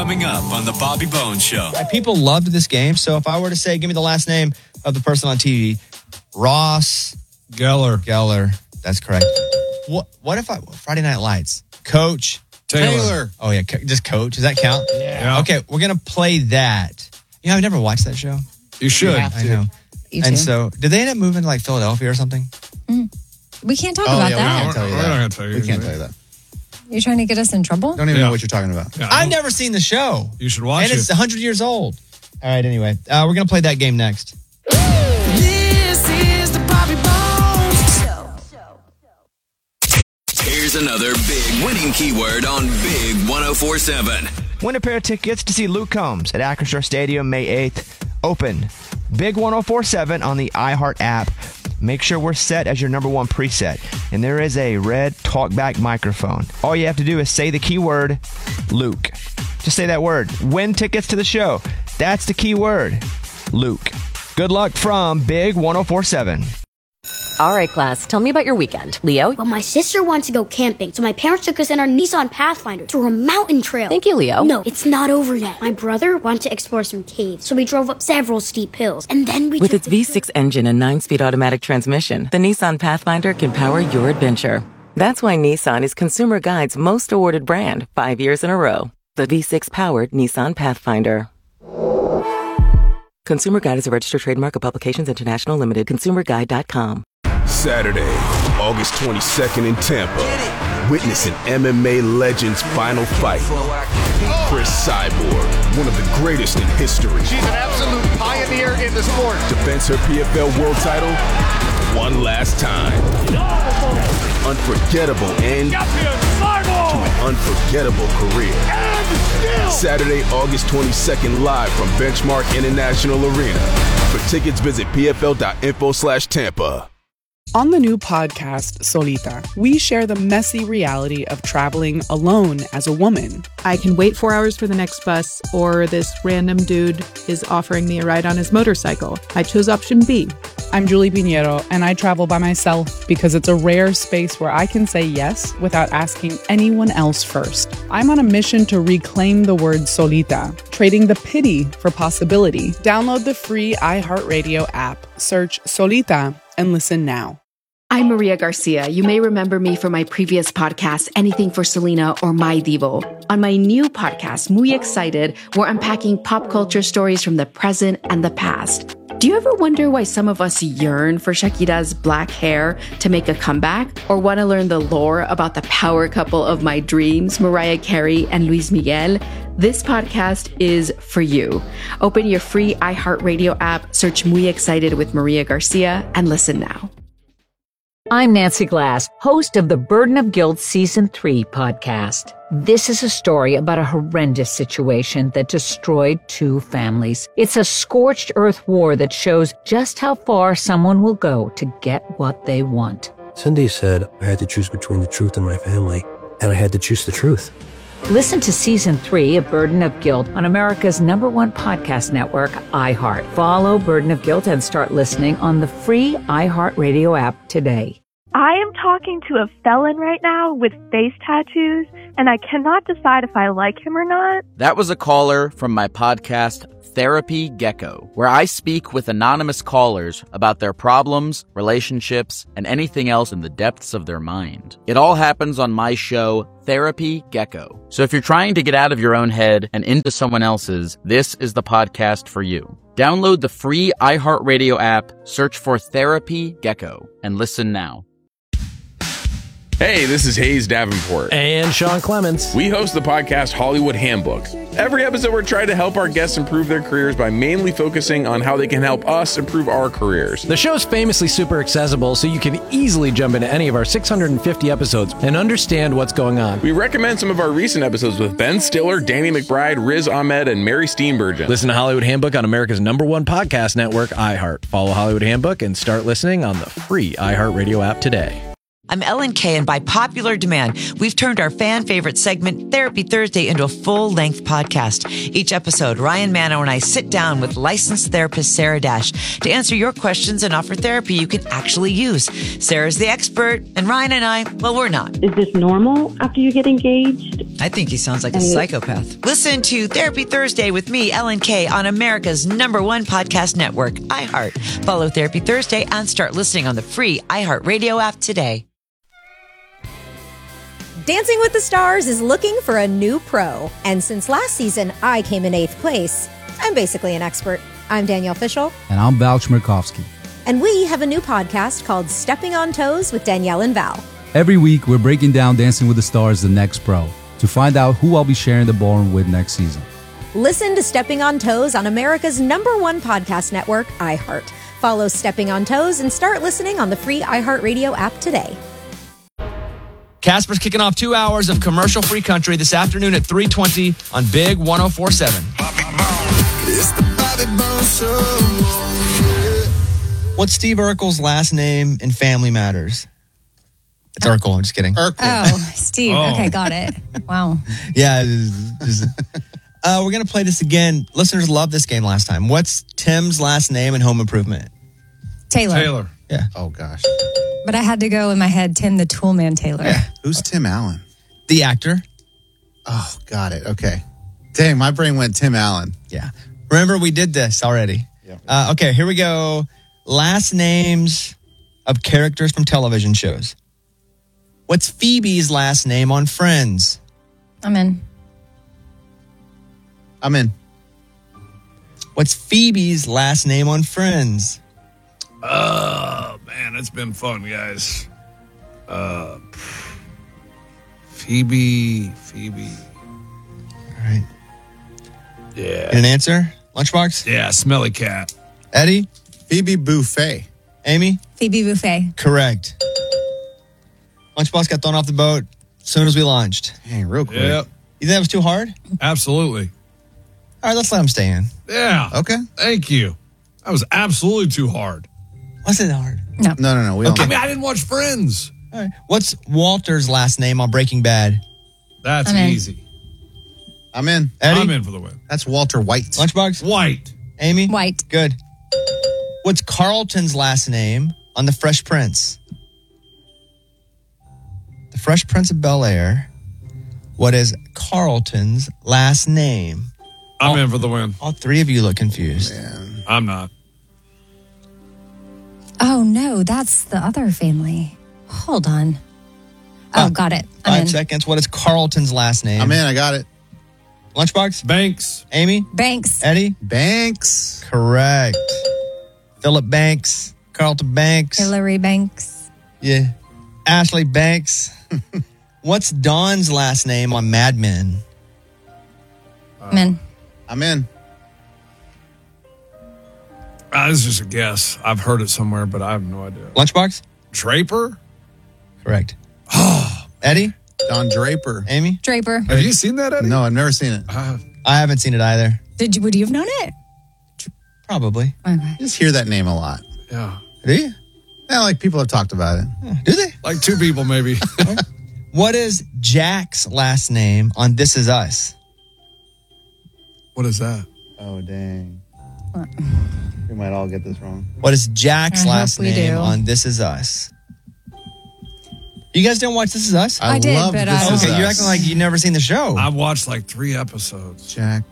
coming up on The Bobby Bones Show. People loved this game, so if I were to say, give me the last name of the person on TV, Ross Geller. That's correct. What if Friday Night Lights? Coach Taylor. Oh, yeah, just Coach. Does that count? Yeah. Okay, we're going to play that. I've never watched that show. You should. I know. You And too. so, did they end up moving to like Philadelphia or something? We can't talk about yeah, that. we can't tell you We're not that. gonna tell you We can't anything. tell you that. You're trying to get us in trouble? Don't even know what you're talking about. Yeah, I've never seen the show. You should watch And it's it. 100 years old. All right, anyway. We're going to play that game next. This is the Bobby Bones Show. Here's another big winning keyword on Big 104.7. Win a pair of tickets to see Luke Combs at Acrisure Stadium May 8th. Open Big 104.7 on the iHeart app. Make sure we're set as your number one preset. And there is a red talkback microphone. All you have to do is say the keyword Luke. Just say that word. Win tickets to the show. That's the key word. Luke. Good luck from Big 104.7. All right, class, tell me about your weekend. Leo? Well, my sister wants to go camping, so my parents took us in our Nissan Pathfinder to a mountain trail. Thank you, Leo. No, it's not over yet. My brother wanted to explore some caves, so we drove up several steep hills, and then we With its V6 engine and 9-speed automatic transmission, the Nissan Pathfinder can power your adventure. That's why Nissan is Consumer Guide's most awarded brand 5 years in a row. The V6-powered Nissan Pathfinder. Consumer Guide is a registered trademark of Publications International Limited. ConsumerGuide.com. Saturday, August 22nd in Tampa. Witness an MMA legend's final fight. Chris Cyborg, one of the greatest in history. She's an absolute pioneer in the sport. Defends her PFL world title one last time. Unforgettable end to an unforgettable career. Saturday, August 22nd, live from Benchmark International Arena. For tickets, visit pfl.info/Tampa. On the new podcast, Solita, we share the messy reality of traveling alone as a woman. I can wait 4 hours for the next bus, or this random dude is offering me a ride on his motorcycle. I chose option B. I'm Julie Pinheiro, and I travel by myself because it's a rare space where I can say yes without asking anyone else first. I'm on a mission to reclaim the word solita, trading the pity for possibility. Download the free iHeartRadio app, search Solita, and listen now. I'm Maria Garcia. You may remember me from my previous podcast, Anything for Selena or My Divo. On my new podcast, Muy Excited, we're unpacking pop culture stories from the present and the past. Do you ever wonder why some of us yearn for Shakira's black hair to make a comeback? Or want to learn the lore about the power couple of my dreams, Mariah Carey and Luis Miguel? This podcast is for you. Open your free iHeartRadio app, search Muy Excited with Maria Garcia, and listen now. I'm Nancy Glass, host of the Burden of Guilt Season 3 podcast. This is a story about a horrendous situation that destroyed 2 families. It's a scorched earth war that shows just how far someone will go to get what they want. Cindy said I had to choose between the truth and my family, and I had to choose the truth. Listen to Season 3 of Burden of Guilt on America's #1 podcast network, iHeart. Follow Burden of Guilt and start listening on the free iHeartRadio app today. I am talking to a felon right now with face tattoos, and I cannot decide if I like him or not. That was a caller from my podcast, Therapy Gecko, where I speak with anonymous callers about their problems, relationships, and anything else in the depths of their mind. It all happens on my show, Therapy Gecko. So if you're trying to get out of your own head and into someone else's, this is the podcast for you. Download the free iHeartRadio app, search for Therapy Gecko, and listen now. Hey, this is Hayes Davenport. And Sean Clements. We host the podcast Hollywood Handbook. Every episode, we're trying to help our guests improve their careers by mainly focusing on how they can help us improve our careers. The show's famously super accessible, so you can easily jump into any of our 650 episodes and understand what's going on. We recommend some of our recent episodes with Ben Stiller, Danny McBride, Riz Ahmed, and Mary Steenburgen. Listen to Hollywood Handbook on America's #1 podcast network, iHeart. Follow Hollywood Handbook and start listening on the free iHeartRadio app today. I'm Ellen Kay, and by popular demand, we've turned our fan favorite segment, Therapy Thursday, into a full-length podcast. Each episode, Ryan Manno and I sit down with licensed therapist Sarah Dash to answer your questions and offer therapy you can actually use. Sarah's the expert, and Ryan and I, well, we're not. Is this normal after you get engaged? I think he sounds like a psychopath. Listen to Therapy Thursday with me, Ellen Kay, on America's #1 podcast network, iHeart. Follow Therapy Thursday and start listening on the free iHeartRadio app today. Dancing with the Stars is looking for a new pro. And since last season, I came in 8th place. I'm basically an expert. I'm Danielle Fishel. And I'm Val Chmerkovsky. And we have a new podcast called Stepping on Toes with Danielle and Val. Every week, we're breaking down Dancing with the Stars, the next pro, to find out who I'll be sharing the ballroom with next season. Listen to Stepping on Toes on America's #1 podcast network, iHeart. Follow Stepping on Toes and start listening on the free iHeartRadio app today. Casper's kicking off 2 hours of commercial-free country this afternoon at 3:20 on Big 104.7. It's the Bobby Bones Show. What's Steve Urkel's last name in Family Matters? It's Urkel. I'm just kidding. Oh, Steve. Okay, got it. Wow. Yeah. We're going to play this again. Listeners loved this game last time. What's Tim's last name in Home Improvement? Taylor. Yeah. Oh, gosh. But I had to go in my head, Tim the Toolman Taylor. Yeah. Who's Tim Allen? The actor. Oh, got it. Okay. Dang, my brain went Tim Allen. Yeah. Remember, we did this already. Yeah. Okay, here we go. Last names of characters from television shows. What's Phoebe's last name on Friends? I'm in. What's Phoebe's last name on Friends? Man, it's been fun, guys. Phoebe. All right. Yeah. An answer? Lunchbox? Yeah, Smelly Cat. Eddie? Phoebe Buffet. Amy? Phoebe Buffet. Correct. Lunchbox got thrown off the boat as soon as we launched. Hey, real quick. Yep. You think that was too hard? Absolutely. All right, let's let him stay in. Yeah. Okay. Thank you. That was absolutely too hard. Wasn't it hard? No. We Okay. I mean, I didn't watch Friends. All right. What's Walter's last name on Breaking Bad? That's I'm in. easy. I'm in. Eddie? I'm in for the win. That's Walter White. Lunchbox? White. Amy? White. Good. What's Carlton's last name on The Fresh Prince? The Fresh Prince of Bel-Air. What is Carlton's last name? I'm in for the win. All three of you look confused. Man. I'm not. Oh, no, that's the other family. Hold on. Oh, got it. I'm 5 in. seconds. What is Carlton's last name? I'm in. I got it. Lunchbox? Banks. Amy? Banks. Eddie? Banks. Correct. Philip Banks. Carlton Banks. Hillary Banks. Yeah. Ashley Banks. What's Dawn's last name on Mad Men? I'm in. I'm in. This is just a guess. I've heard it somewhere, but I have no idea. Lunchbox? Draper? Correct. Eddie? Don Draper. Amy? Draper. Have you seen that, Eddie? No, I've never seen it. I haven't seen it either. Would you have known it? Probably. Okay. Just hear that name a lot. Yeah. Do you? Yeah, like people have talked about it. Do they? Like 2 people, maybe. What is Jack's last name on This Is Us? What is that? Oh, dang. We might all get this wrong. What is Jack's I hope last we name do. on This Is Us? You guys didn't watch This Is Us? I did, love but This I Is Okay, you're Us. acting like you've never seen the show. I've watched like 3 episodes. Jack.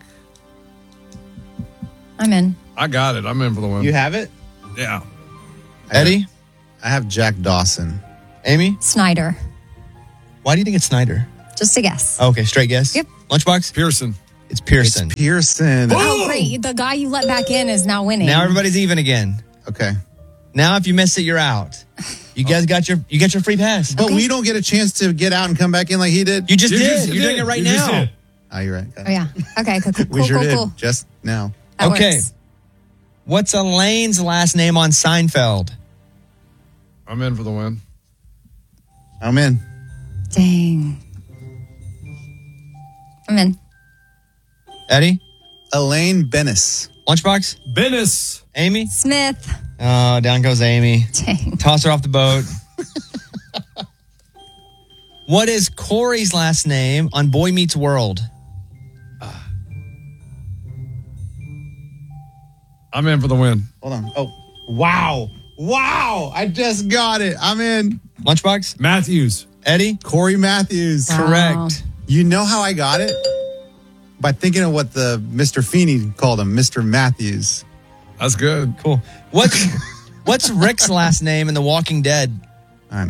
I'm in. I got it. I'm in for the win. You have it? Yeah. Eddie? I have Jack Dawson. Amy? Snyder. Why do you think it's Snyder? Just a guess. Okay, straight guess. Yep. Lunchbox? Pearson. It's Pearson. It's Pearson. Oh, great. The guy you let back in is now winning. Now everybody's even again. Okay. Now if you miss it, you're out. You guys got your free pass. But we don't get a chance to get out and come back in like he did. You just did. You're doing it right You just now. did. Oh, you're right. Oh, yeah. Okay, cool. We sure did. Cool. Just now. That Okay. works. What's Elaine's last name on Seinfeld? I'm in for the win. I'm in. Dang. I'm in. Eddie? Elaine Bennis. Lunchbox? Bennis. Amy? Smith. Oh, down goes Amy. Dang. Toss her off the boat. What is Corey's last name on Boy Meets World? I'm in for the win. Hold on. Oh, wow. Wow. I just got it. I'm in. Lunchbox? Matthews. Eddie? Corey Matthews. Wow. Correct. You know how I got it? By thinking of what the Mr. Feeney called him, Mr. Matthews. That's good. Cool. What's Rick's last name in The Walking Dead? I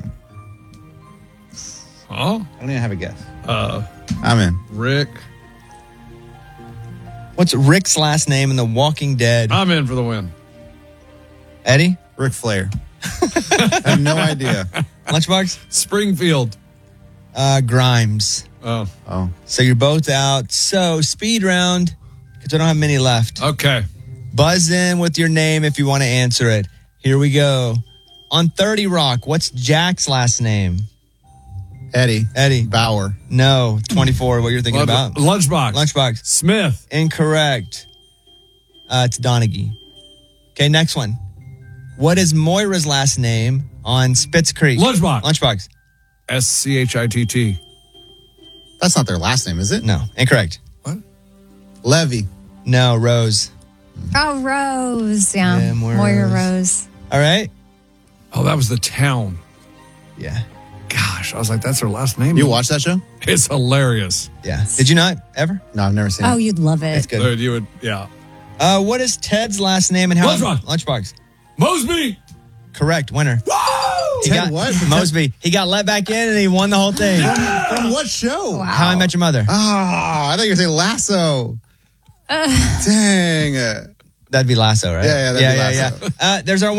don't even have a guess. I'm in. Rick. What's Rick's last name in The Walking Dead? I'm in for the win. Eddie? Ric Flair. I have no idea. Lunchbox? Springfield. Grimes. Oh. So you're both out. So speed round, because I don't have many left. Okay. Buzz in with your name if you want to answer it. Here we go. On 30 Rock, what's Jack's last name? Eddie. Bauer. No. 24, what you're thinking about? Lunchbox. Smith. Incorrect. It's Donaghy. Okay, next one. What is Moira's last name on Spitz Creek? Lunchbox. Schitt. That's not their last name, is it? No. Incorrect. What? Levy. No, Rose. Oh, Rose. Yeah. Yeah, Moira Rose. All right. Oh, that was the town. Yeah. Gosh, I was like, that's her last name. You watch that show? It's hilarious. Yeah. Did you not ever? No, I've never seen it. Oh, you'd love it. It's good. Dude, you would, yeah. What is Ted's last name and how? Lunchbox. Mosby. Correct. Winner. Woo! Ted what? Mosby. He got let back in and he won the whole thing. From what show? Wow. How I Met Your Mother. I thought you were saying Lasso. Dang. That'd be Lasso, right? Yeah, that'd be Lasso. There's our